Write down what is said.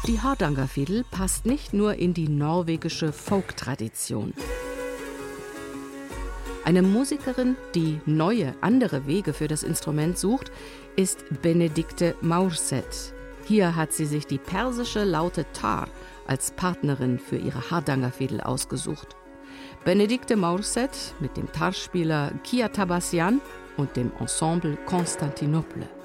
Die Hardangerfidel passt nicht nur in die norwegische Folk-Tradition. Eine Musikerin, die neue, andere Wege für das Instrument sucht, ist Benedicte Maurseth. Hier hat sie sich die persische Laute Tar als Partnerin für ihre Hardangerfidel ausgesucht. Benedicte Maurseth mit dem Tarspieler Kia Tabassian und dem Ensemble Constantinople.